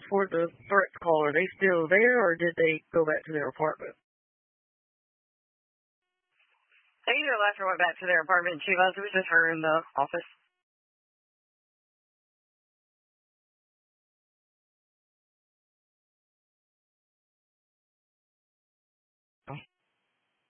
for the threat call, are they still there, or did they go back to their apartment? They either left or went back to their apartment. She left. It was just her in the office.